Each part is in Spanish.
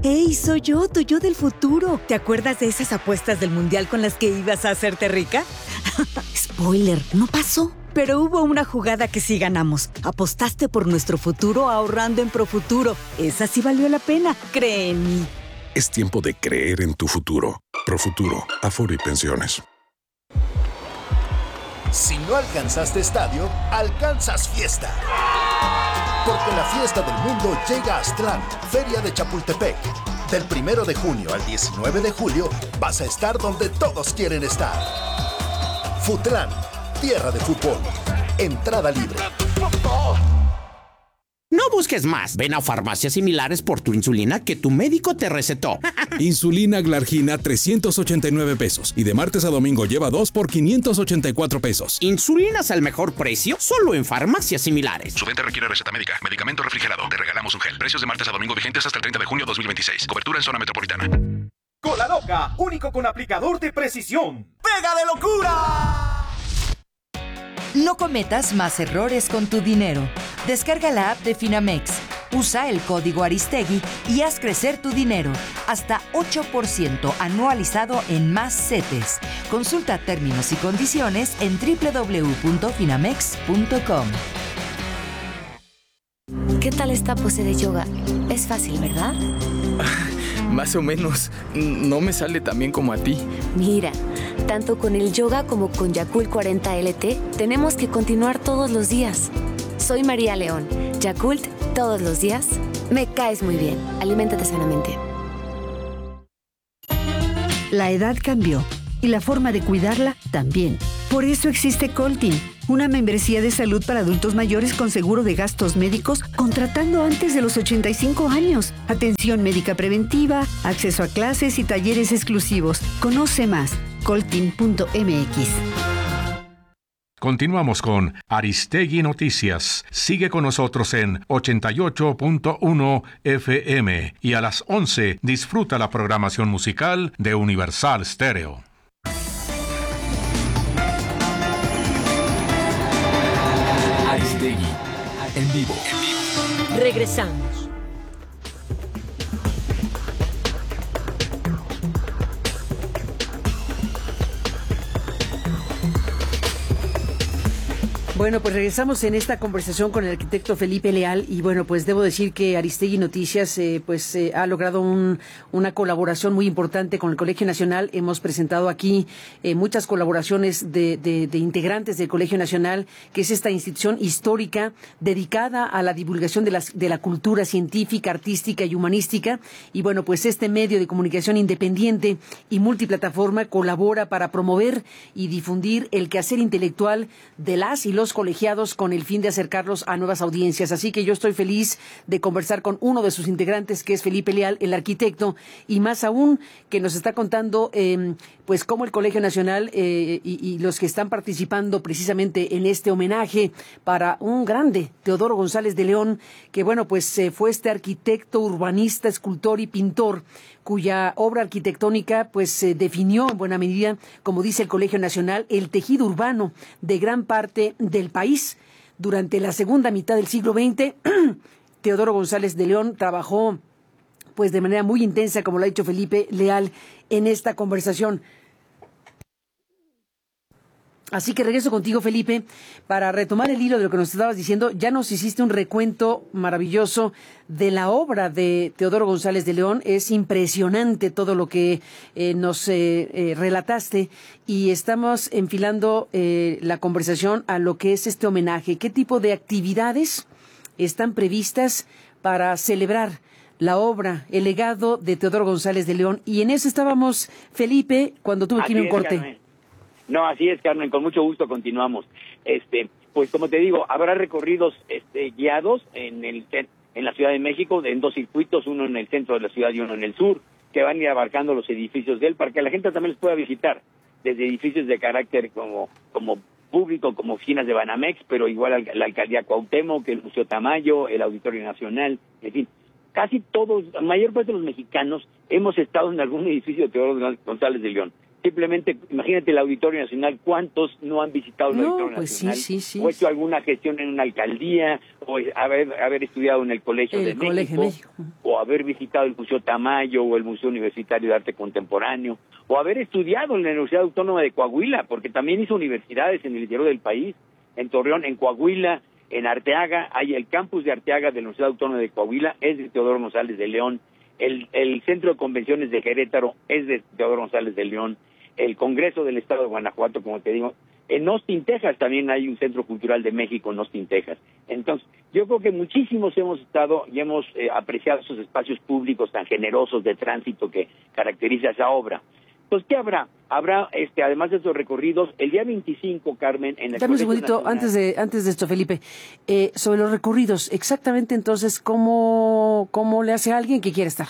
¡Hey, soy yo, tu yo del futuro! ¿Te acuerdas de esas apuestas del Mundial con las que ibas a hacerte rica? Spoiler, no pasó. Pero hubo una jugada que sí ganamos. Apostaste por nuestro futuro ahorrando en Profuturo. Esa sí valió la pena, cree en mí. Es tiempo de creer en tu futuro. Profuturo, Afore y Pensiones. Si no alcanzaste estadio, alcanzas fiesta. Porque la fiesta del mundo llega a Aztlán, Feria de Chapultepec. Del 1 de junio al 19 de julio vas a estar donde todos quieren estar. Futlán, tierra de fútbol. Entrada libre. No busques más. Ven a farmacias similares por tu insulina que tu médico te recetó. Insulina Glargina, 389 pesos. Y de martes a domingo lleva 2 por 584 pesos. Insulinas al mejor precio, solo en farmacias similares. Su venta requiere receta médica. Medicamento refrigerado. Te regalamos un gel. Precios de martes a domingo vigentes hasta el 30 de junio 2026. Cobertura en zona metropolitana. Cola Loca, único con aplicador de precisión. ¡Pega de locura! No cometas más errores con tu dinero. Descarga la app de Finamex. Usa el código Aristegui y haz crecer tu dinero. Hasta 8% anualizado en más CETES. Consulta términos y condiciones en www.finamex.com. ¿Qué tal esta pose de yoga? Es fácil, ¿verdad? Más o menos. No me sale tan bien como a ti. Mira, tanto con el yoga como con Yakult 40 LT, tenemos que continuar todos los días. Soy María León. Yakult, todos los días. Me caes muy bien. Aliméntate sanamente. La edad cambió y la forma de cuidarla también. Por eso existe Coltin, una membresía de salud para adultos mayores con seguro de gastos médicos contratando antes de los 85 años. Atención médica preventiva, acceso a clases y talleres exclusivos. Conoce más. Coltin.mx. Continuamos con Aristegui Noticias. Sigue con nosotros en 88.1 FM y a las 11 disfruta la programación musical de Universal Stereo. Aristegui, en vivo. Regresamos. Bueno, pues regresamos en esta conversación con el arquitecto Felipe Leal y bueno, pues debo decir que Aristegui Noticias ha logrado una colaboración muy importante con el Colegio Nacional. Hemos presentado aquí muchas colaboraciones de integrantes del Colegio Nacional, que es esta institución histórica dedicada a la divulgación de la cultura científica, artística y humanística. Y bueno, pues este medio de comunicación independiente y multiplataforma colabora para promover y difundir el quehacer intelectual de las y los colegiados con el fin de acercarlos a nuevas audiencias. Así que yo estoy feliz de conversar con uno de sus integrantes, que es Felipe Leal, el arquitecto, y más aún que nos está contando pues cómo el Colegio Nacional y los que están participando precisamente en este homenaje para un grande, Teodoro González de León, que bueno, pues fue este arquitecto, urbanista, escultor y pintor, cuya obra arquitectónica pues definió en buena medida, como dice el Colegio Nacional, el tejido urbano de gran parte del país. Durante la segunda mitad del siglo XX, Teodoro González de León trabajó pues de manera muy intensa, como lo ha dicho Felipe Leal en esta conversación. Así que regreso contigo, Felipe, para retomar el hilo de lo que nos estabas diciendo. Ya nos hiciste un recuento maravilloso de la obra de Teodoro González de León. Es impresionante todo lo que nos relataste y estamos enfilando la conversación a lo que es este homenaje. ¿Qué tipo de actividades están previstas para celebrar la obra, el legado de Teodoro González de León? Y en eso estábamos, Felipe, cuando tuve que ir a un corte. Carmen. No, así es, Carmen, con mucho gusto continuamos. Pues como te digo, habrá recorridos guiados en la Ciudad de México, en dos circuitos, uno en el centro de la ciudad y uno en el sur, que van a ir abarcando los edificios de él para que la gente también los pueda visitar, desde edificios de carácter como público, como oficinas de Banamex, pero igual la Alcaldía Cuauhtémoc, el Museo Tamayo, el Auditorio Nacional, en fin. Casi todos, la mayor parte de los mexicanos, hemos estado en algún edificio de Teodoro González de León. Simplemente, imagínate el Auditorio Nacional, ¿cuántos no han visitado el Auditorio Nacional? Sí, o hecho alguna gestión en una alcaldía, o haber estudiado en el Colegio de México, o o haber visitado el Museo Tamayo o el Museo Universitario de Arte Contemporáneo, o haber estudiado en la Universidad Autónoma de Coahuila, porque también hizo universidades en el interior del país, en Torreón, en Coahuila, en Arteaga. Hay el campus de Arteaga de la Universidad Autónoma de Coahuila, es de Teodoro González de León. El Centro de Convenciones de Querétaro es de Teodoro González de León. El Congreso del Estado de Guanajuato, como te digo. En Austin, Texas, también hay un Centro Cultural de México en Austin, Texas. Entonces, yo creo que muchísimos hemos estado y hemos apreciado esos espacios públicos tan generosos de tránsito que caracteriza esa obra. Entonces, ¿qué habrá? Habrá, además de estos recorridos, el día 25, Carmen, en el Dame un segundito, antes de esto, Felipe, sobre los recorridos, exactamente entonces, ¿cómo le hace a alguien que quiere estar?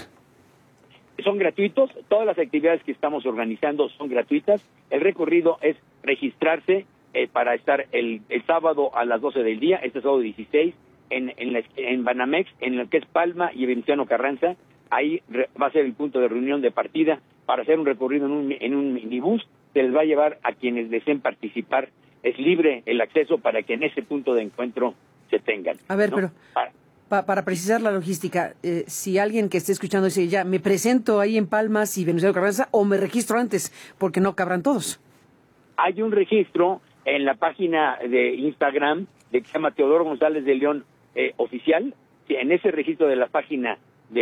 Son gratuitos, todas las actividades que estamos organizando son gratuitas. El recorrido es registrarse para estar el sábado a las 12 del día, este sábado 16, en Banamex, en lo que es Palma y Venustiano Carranza. Ahí va a ser el punto de reunión de partida para hacer un recorrido en un minibús. Se les va a llevar a quienes deseen participar. Es libre el acceso para que en ese punto de encuentro se tengan. A ver, ¿no? Pero para precisar la logística, si alguien que esté escuchando dice, ya, me presento ahí en Palmas y Venustiano Carranza, o me registro antes, porque no cabrán todos. Hay un registro en la página de Instagram que se llama Teodoro González de León Oficial. En ese registro de la página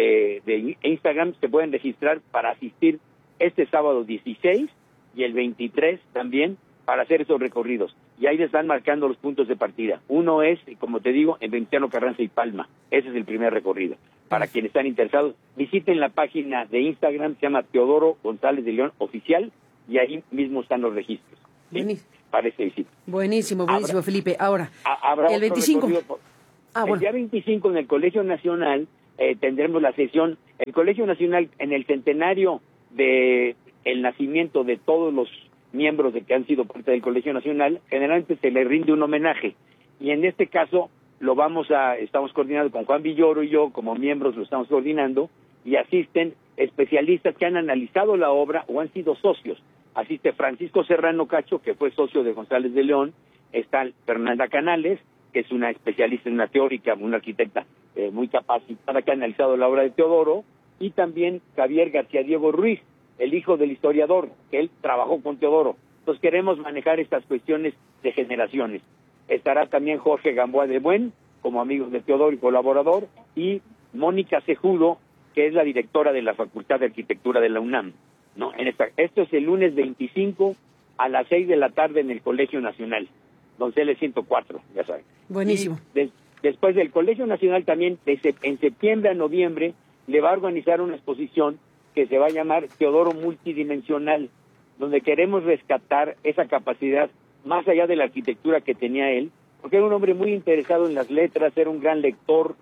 de Instagram se pueden registrar para asistir este sábado 16 y el 23 también para hacer esos recorridos. Y ahí les están marcando los puntos de partida. Uno es, como te digo, en Venustiano Carranza y Palma. Ese es el primer recorrido. Para quienes están interesados, visiten la página de Instagram, se llama Teodoro González de León Oficial, y ahí mismo están los registros. ¿Sí? Para este visita. Buenísimo, Felipe. Ahora, habrá el 25. El día 25 en el Colegio Nacional tendremos la sesión. El Colegio Nacional, en el centenario de el nacimiento de todos los miembros de que han sido parte del Colegio Nacional, generalmente se le rinde un homenaje, y en este caso estamos coordinando con Juan Villoro y yo, como miembros lo estamos coordinando, y asisten especialistas que han analizado la obra o han sido socios. Asiste Francisco Serrano Cacho, que fue socio de González de León. Está Fernanda Canales, que es una especialista, una teórica, una arquitecta muy capacitada, que ha analizado la obra de Teodoro, y también Javier García Diego Ruiz, el hijo del historiador, que él trabajó con Teodoro. Entonces queremos manejar estas cuestiones de generaciones. Estará también Jorge Gamboa de Buen, como amigo de Teodoro y colaborador, y Mónica Cejudo, que es la directora de la Facultad de Arquitectura de la UNAM. ¿No? Esto es el lunes 25 a las 6 de la tarde en el Colegio Nacional, Donceles 104, ya saben. Buenísimo. Después del Colegio Nacional también, en septiembre a noviembre, le va a organizar una exposición que se va a llamar Teodoro Multidimensional, donde queremos rescatar esa capacidad más allá de la arquitectura que tenía él, porque era un hombre muy interesado en las letras, era un gran lector,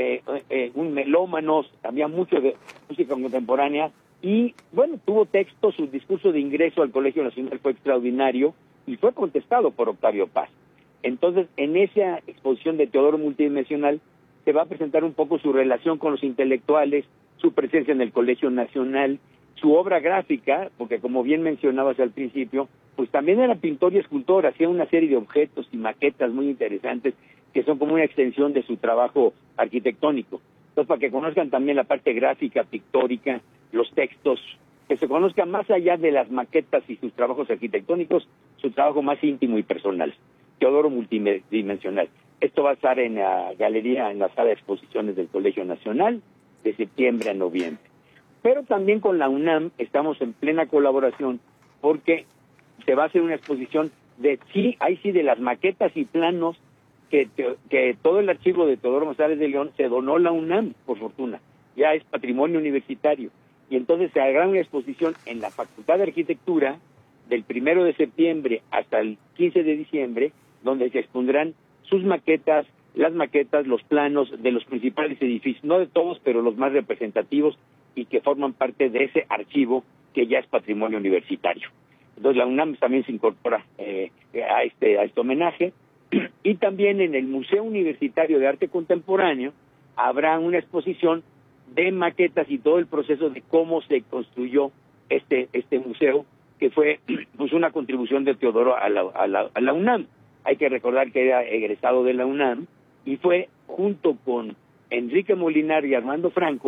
un melómano, sabía mucho de música contemporánea, y bueno, tuvo texto. Su discurso de ingreso al Colegio Nacional fue extraordinario y fue contestado por Octavio Paz. Entonces, en esa exposición de Teodoro Multidimensional se va a presentar un poco su relación con los intelectuales, su presencia en el Colegio Nacional, su obra gráfica, porque como bien mencionabas al principio, pues también era pintor y escultor, hacía una serie de objetos y maquetas muy interesantes que son como una extensión de su trabajo arquitectónico. Entonces, para que conozcan también la parte gráfica, pictórica, los textos, que se conozcan más allá de las maquetas y sus trabajos arquitectónicos, su trabajo más íntimo y personal. Teodoro Multidimensional. Esto va a estar en la galería, en la sala de exposiciones del Colegio Nacional, de septiembre a noviembre. Pero también con la UNAM estamos en plena colaboración, porque se va a hacer una exposición de las maquetas y planos que todo el archivo de Teodoro González de León se donó a la UNAM, por fortuna. Ya es patrimonio universitario. Y entonces se hará una exposición en la Facultad de Arquitectura del 1 de septiembre hasta el 15 de diciembre, donde se expondrán sus maquetas, los planos de los principales edificios, no de todos, pero los más representativos y que forman parte de ese archivo que ya es patrimonio universitario. Entonces la UNAM también se incorpora a este homenaje. Y también en el Museo Universitario de Arte Contemporáneo habrá una exposición de maquetas y todo el proceso de cómo se construyó este museo, que fue pues una contribución de Teodoro a la UNAM. Hay que recordar que era egresado de la UNAM y fue junto con Enrique Molinar y Armando Franco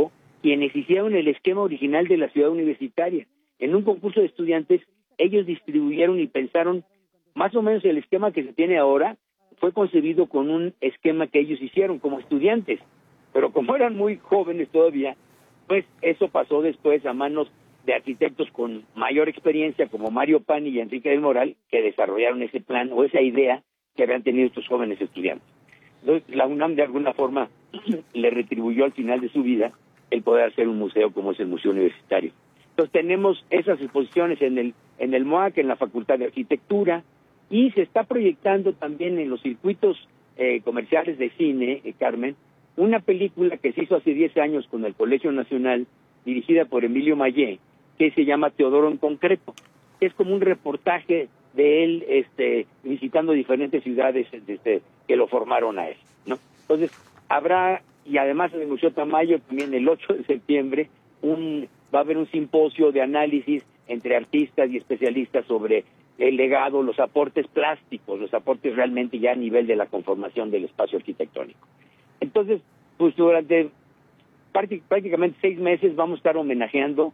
quienes hicieron el esquema original de la ciudad universitaria. En un concurso de estudiantes, ellos distribuyeron y pensaron más o menos el esquema que se tiene ahora, fue concebido con un esquema que ellos hicieron como estudiantes, pero como eran muy jóvenes todavía, pues eso pasó después a manos de arquitectos con mayor experiencia como Mario Pani y Enrique del Moral, que desarrollaron ese plan o esa idea que habían tenido estos jóvenes estudiantes. Entonces, la UNAM de alguna forma le retribuyó al final de su vida el poder hacer un museo como es el Museo Universitario. Entonces tenemos esas exposiciones en el MOAC, en la Facultad de Arquitectura, y se está proyectando también en los circuitos comerciales de cine, Carmen, una película que se hizo hace 10 años con el Colegio Nacional, dirigida por Emilio Mayé, que se llama Teodoro en concreto. Es como un reportaje de él visitando diferentes ciudades que lo formaron a él, ¿no? Entonces, habrá, y además en el Museo Tamayo, también el 8 de septiembre, va a haber un simposio de análisis entre artistas y especialistas sobre el legado, los aportes plásticos, los aportes realmente ya a nivel de la conformación del espacio arquitectónico. Entonces, pues durante prácticamente 6 meses vamos a estar homenajeando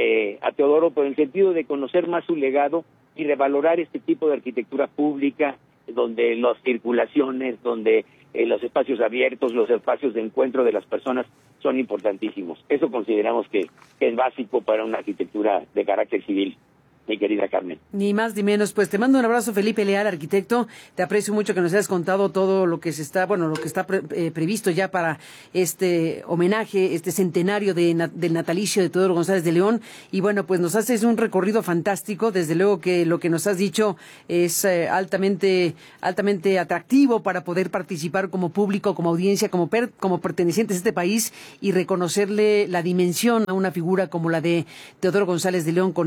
a Teodoro por el sentido de conocer más su legado y revalorar este tipo de arquitectura pública, donde las circulaciones, donde los espacios abiertos, los espacios de encuentro de las personas son importantísimos. Eso consideramos que es básico para una arquitectura de carácter civil. Mi querida Carmen. Ni más ni menos, pues te mando un abrazo, Felipe Leal, arquitecto. Te aprecio mucho que nos hayas contado todo lo que está previsto ya para este homenaje, este centenario del natalicio de Teodoro González de León. Y bueno, pues nos haces un recorrido fantástico. Desde luego que lo que nos has dicho es altamente atractivo para poder participar como público, como audiencia, como pertenecientes a este país y reconocerle la dimensión a una figura como la de Teodoro González de León con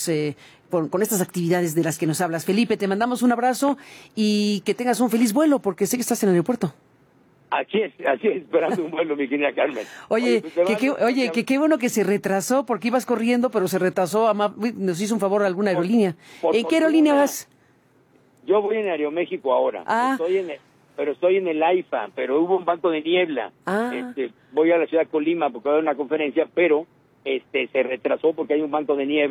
con estas actividades de las que nos hablas. Felipe, te mandamos un abrazo y que tengas un feliz vuelo, porque sé que estás en el aeropuerto. Así es, esperando un vuelo, mi querida Carmen. Oye, qué bueno que se retrasó, porque ibas corriendo, pero se retrasó. Nos hizo un favor alguna aerolínea. ¿En qué aerolínea vas? Yo voy en Aeroméxico ahora. Estoy en el AIFA, pero hubo un banco de niebla. Voy a la ciudad de Colima porque va a haber una conferencia, pero se retrasó porque hay un banco de niebla.